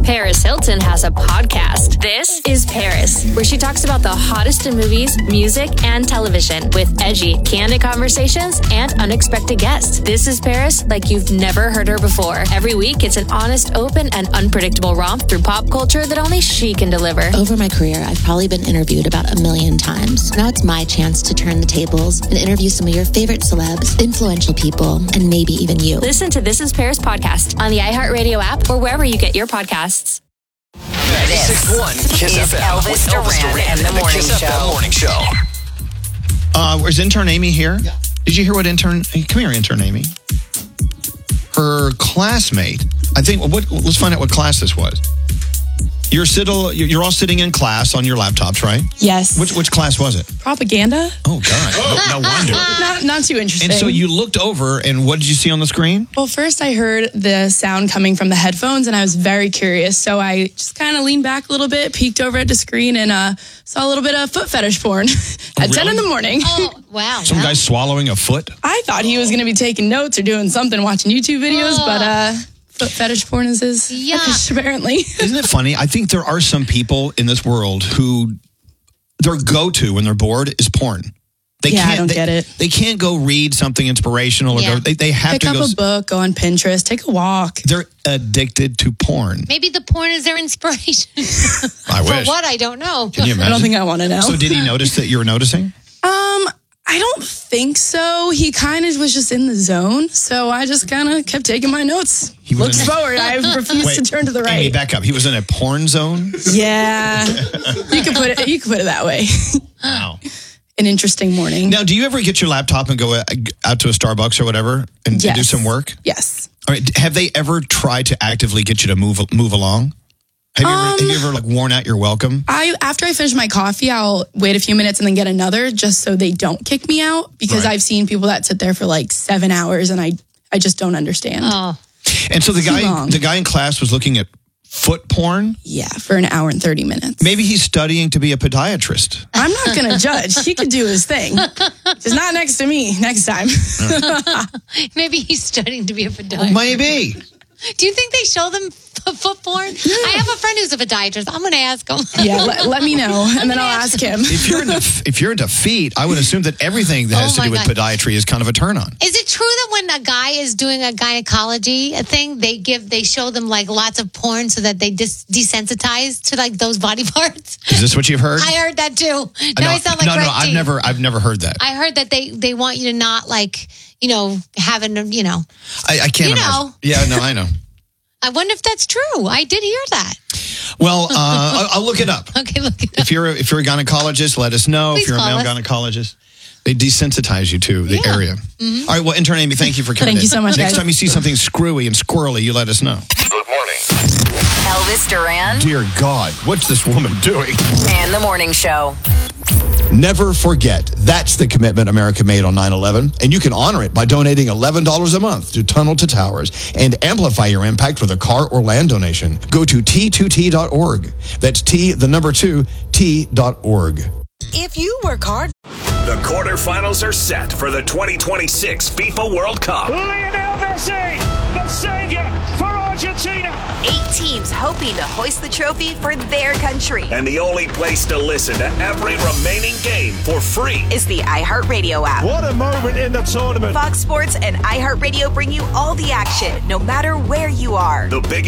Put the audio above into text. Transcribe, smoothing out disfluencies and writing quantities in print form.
Paris Hilton has a podcast. This is Paris, where she talks about the hottest in movies, music, and television with edgy, candid conversations and unexpected guests. This is Paris like you've never heard her before. Every week, it's an honest, open, and unpredictable romp through pop culture that only she can deliver. Over my career, I've probably been interviewed about 1 million times. Now it's my chance to turn the tables and interview some of your favorite celebs, influential people, and maybe even you. Listen to This is Paris podcast on the iHeartRadio app or wherever you get your podcasts. This 96.1 Kiss is FM Elvis Duran and the Morning Kiss FM Show. Morning Show. Is intern Amy here? Yeah. Did you hear what intern... Hey, come here, intern Amy. Her classmate, I think... let's find out what class this was. You're all sitting in class on your laptops, right? Yes. Which class was it? Propaganda. Oh, God. No wonder. Not too interesting. And so you looked over, and what did you see on the screen? Well, first I heard the sound coming from the headphones, and I was very curious. So I just kind of leaned back a little bit, peeked over at the screen, and saw a little bit of foot fetish porn at 10 in the morning. Oh, wow. Some guy swallowing a foot? I thought he was going to be taking notes or doing something, watching YouTube videos, but foot fetish porn is his fetish, apparently. Isn't it funny? I think there are some people in this world who their go-to when they're bored is porn. I don't get it. They can't go read something inspirational. Or they have Pick to go. Pick up a book, go on Pinterest, take a walk. They're addicted to porn. Maybe the porn is their inspiration. I wish. For what? I don't know. Can you imagine? I don't think I want to know. So did he notice that you were noticing? I don't think so. He kind of was just in the zone, so I just kind of kept taking my notes. Looks forward. I refused to turn to the right. Amy, back up. He was in a porn zone? Yeah. You could put it that way. Wow. An interesting morning. Now, do you ever get your laptop and go out to a Starbucks or whatever and do some work? Yes. All right. Have they ever tried to actively get you to move along? Have you ever worn out your welcome? After I finish my coffee, I'll wait a few minutes and then get another just so they don't kick me out, because I've seen people that sit there for 7 hours and I just don't understand. Oh. And so the guy in class was looking at foot porn? Yeah, for an hour and 30 minutes. Maybe he's studying to be a podiatrist. I'm not going to judge. He could do his thing. Just not next to me next time. Maybe he's studying to be a podiatrist. Maybe. Do you think they show them foot porn? Yeah. I have a friend who's a podiatrist. I'm going to ask him. Yeah, let me know, and then I'll ask him. If you're into feet, I would assume that everything that has to do with podiatry is kind of a turn on. Is it true that when a guy is doing a gynecology thing, they show them lots of porn so that they desensitize to those body parts? Is this what you've heard? I heard that too. Now I sound like Greg T. I've never heard that. I heard that they want you to not having I can't imagine. Yeah, no, I know. I wonder if that's true. I did hear that. Well, I'll look it up. Okay, look it up. If you're a gynecologist, let us know. Please if you're a male gynecologist, they desensitize you to the area. Mm-hmm. All right, well, intern Amy, thank you for coming in. Thank you so much, Next guys. time you see something screwy and squirrely, you let us know. Good morning. Elvis Duran Dear God, what's this woman doing? and the Morning Show. Never forget. That's the commitment America made on 9/11. And you can honor it by donating $11 a month to Tunnel to Towers and amplify your impact with a car or land donation. Go to T2T.org. That's T2T.org. If you work hard. The quarterfinals are set for the 2026 FIFA World Cup. Lionel Messi, the savior for Argentina. 8 teams hoping to hoist the trophy for their country. And the only place to listen to every remaining game for free is the iHeartRadio app. What a moment in the tournament. Fox Sports and iHeartRadio bring you all the action, no matter where you are. The biggest